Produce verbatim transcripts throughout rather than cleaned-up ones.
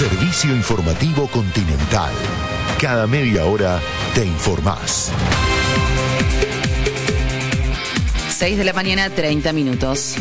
Servicio informativo Continental. Cada media hora te informás. seis de la mañana, treinta minutos.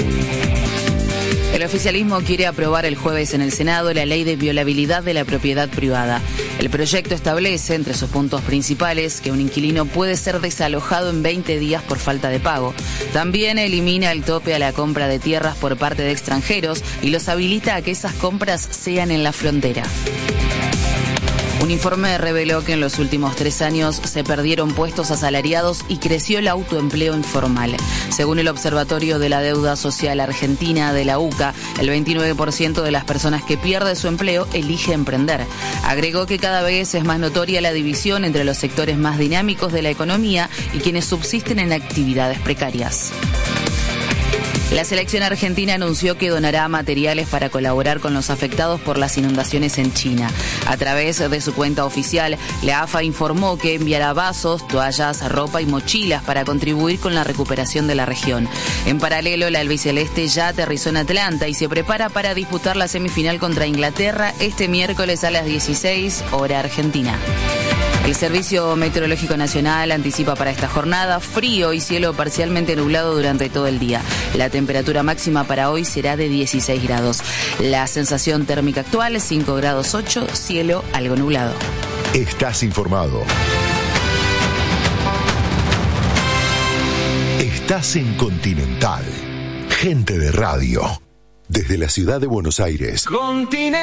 El oficialismo quiere aprobar el jueves en el Senado la ley de violabilidad de la propiedad privada. El proyecto establece, entre sus puntos principales, que un inquilino puede ser desalojado en veinte días por falta de pago. También elimina el tope a la compra de tierras por parte de extranjeros y los habilita a que esas compras sean en la frontera. Un informe reveló que en los últimos tres años se perdieron puestos asalariados y creció el autoempleo informal. Según el Observatorio de la Deuda Social Argentina de la U C A, el veintinueve por ciento de las personas que pierde su empleo elige emprender. Agregó que cada vez es más notoria la división entre los sectores más dinámicos de la economía y quienes subsisten en actividades precarias. La selección argentina anunció que donará materiales para colaborar con los afectados por las inundaciones en China. A través de su cuenta oficial, la A F A informó que enviará vasos, toallas, ropa y mochilas para contribuir con la recuperación de la región. En paralelo, la albiceleste ya aterrizó en Atlanta y se prepara para disputar la semifinal contra Inglaterra este miércoles a las dieciséis, hora argentina. El Servicio Meteorológico Nacional anticipa para esta jornada frío y cielo parcialmente nublado durante todo el día. La temperatura máxima para hoy será de dieciséis grados. La sensación térmica actual, cinco grados ocho, cielo algo nublado. Estás informado. Estás en Continental. Gente de radio. Desde la ciudad de Buenos Aires. Continental.